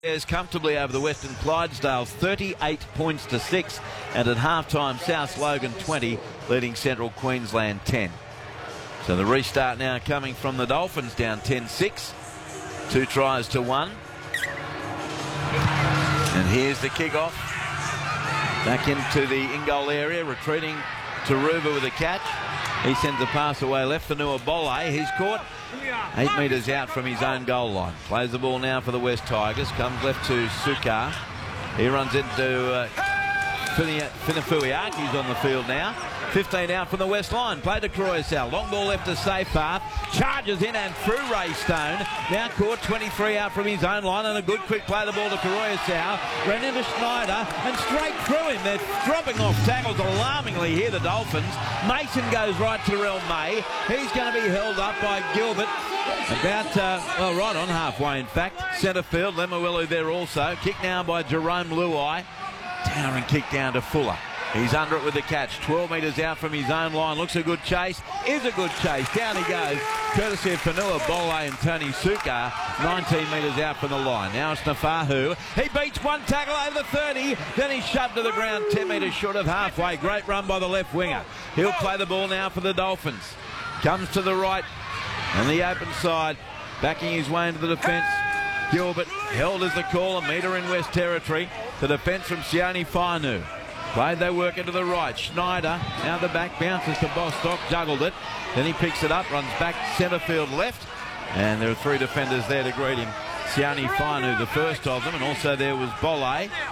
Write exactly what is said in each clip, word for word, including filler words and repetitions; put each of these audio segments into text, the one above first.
Is comfortably over the Western Clydesdales, thirty-eight points to six, and at half-time South Logan twenty, leading Central Queensland ten. So the restart now coming from the Dolphins, down ten six, two tries to one. And here's the kick-off, back into the in-goal area, retreating Taruva with a catch. He sends a pass away left for Nuabole. He's caught eight metres out from his own goal line. Plays the ball now for the West Tigers. Comes left to Sukar. He runs into uh, Finafuiaki's on the field now. fifteen out from the west line. Played to Croysal. Long ball left to safe path. Charges in and through Ray Stone. Now caught twenty-three out from his own line, and a good quick play the ball to Croysal. Ran into Schneider and straight through him. They're dropping off tackles alarmingly here, the Dolphins. Mason goes right to Terrell May. He's going to be held up by Gilbert. About, uh, well, right on halfway, in fact. Centre field, Lemuelu there also. Kick now by Jerome Luai. Down and kick down to Fuller. He's under it with the catch. twelve metres out from his own line. Looks a good chase. Is a good chase. Down he goes. Courtesy of Fanua Bole and Tony Sukar. nineteen metres out from the line. Now it's Nafahu. He beats one tackle over the thirty. Then he's shoved to the ground ten metres short of halfway. Great run by the left winger. He'll play the ball now for the Dolphins. Comes to the right on the open side. Backing his way into the defence. Gilbert held as the call. A metre in West Territory. The defence from Sione Fainu. Played they work into the right. Schneider now the back, bounces to Bostock, juggled it. Then he picks it up, runs back centre field left. And there are three defenders there to greet him. Sione Fainu, the first of them, and also there was Bole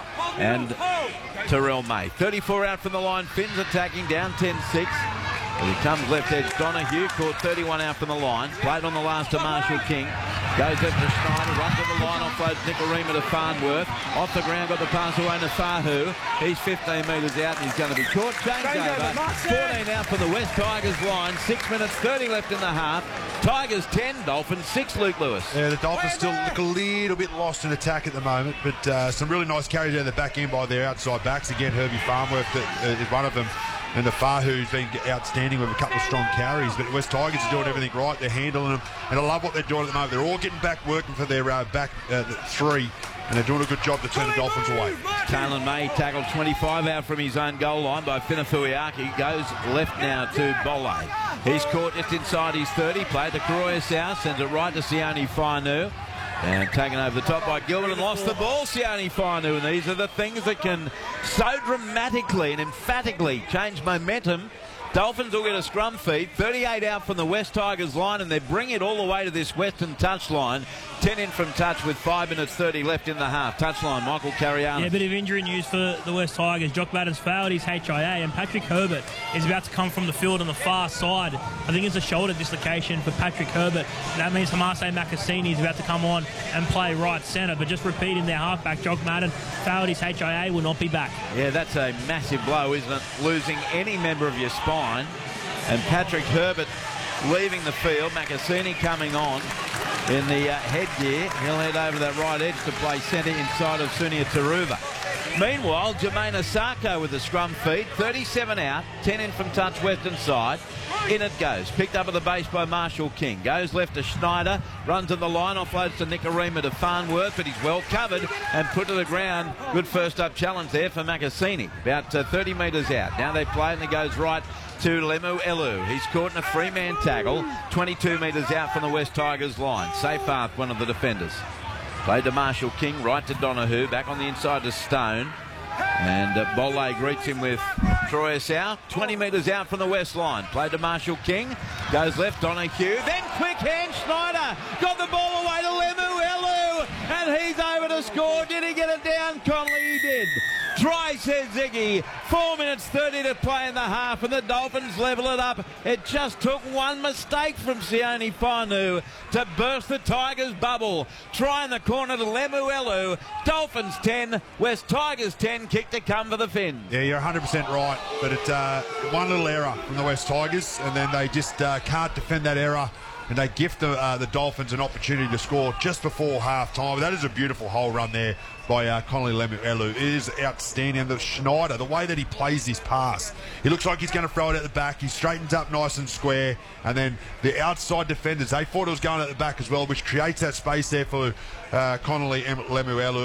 and Terrell May. thirty-four out from the line, Finns attacking, down ten six. As he comes left edge, Donahue caught thirty-one out from the line. Played on the last to Marshall King. Goes left to Schneider, runs to the line, offloads Nikorima to Farnworth. Off the ground, got the pass away to Fahu. He's fifteen metres out and he's going to be caught. Change over. fourteen out from the West Tigers line. six minutes thirty left in the half. Tigers ten, Dolphins six, Luke Lewis. Yeah, the Dolphins still look a little bit lost in attack at the moment, but uh, some really nice carries out of the back end by their outside backs. Again, Herbie Farnworth uh, is one of them. And the Fahu's been outstanding with a couple of strong carries. But the West Tigers are doing everything right. They're handling them. And I love what they're doing at the moment. They're all getting back working for their uh, back uh, three. And they're doing a good job to turn the Dolphins away. Taylor May tackled twenty-five out from his own goal line by Finafuiaki. Goes left now to Bole. He's caught just inside his thirty. Played to Croysal. Sends it right to Sione Fainu. And taken over the top by Gilbert and lost the ball, Sione Fainu. And these are the things that can so dramatically and emphatically change momentum. Dolphins will get a scrum feed. thirty-eight out from the West Tigers line, and they bring it all the way to this Western touch line. ten in from touch with five minutes thirty left in the half. Touchline, Michael Cariano. Yeah, a bit of injury news for the West Tigers. Jock Madden's failed his H I A, and Patrick Herbert is about to come from the field on the far side. I think it's a shoulder dislocation for Patrick Herbert. That means Hamase Makasini is about to come on and play right centre. But just repeating their halfback, Jock Madden failed his H I A, will not be back. Yeah, that's a massive blow, isn't it? Losing any member of your spine. And Patrick Herbert leaving the field. Makasini coming on in the uh, headgear. He'll head over that right edge to play centre inside of Sunia Taruva. Meanwhile, Jermaine Asako with the scrum feed. thirty-seven out, ten in from touch western side. In it goes. Picked up at the base by Marshall King. Goes left to Schneider. Runs to the line. Offloads to Nikorima to Farnworth, but he's well covered and put to the ground. Good first up challenge there for Makasini. About uh, thirty metres out. Now they play and it goes right to Lemuelu. He's caught in a three-man tackle. twenty-two metres out from the West Tigers line. Safe path, one of the defenders. Played to Marshall King, right to Donahue. Back on the inside to Stone. And uh, Bole greets him with Croysal. twenty metres out from the west line. Played to Marshall King. Goes left, Donahue. Then quick hand, Schneider. Got the ball away to Lemuelu. And he's over to score. Did he get it down? Connolly, he did. Try, says Ziggy. four minutes thirty to play in the half, and the Dolphins level it up. It just took one mistake from Sione Fainu to burst the Tigers' bubble. Try in the corner to Lemuelu. Dolphins ten, West Tigers ten. Kick to come for the Finns. Yeah, you're one hundred percent right, but it's uh, one little error from the West Tigers, and then they just uh, can't defend that error. And they gift the, uh, the Dolphins an opportunity to score just before half-time. That is a beautiful hole run there by uh, Connolly Lemuelu. It is outstanding. And the Schneider, the way that he plays this pass, he looks like he's going to throw it at the back. He straightens up nice and square. And then the outside defenders, they thought it was going at the back as well, which creates that space there for uh, Connolly Lemuelu.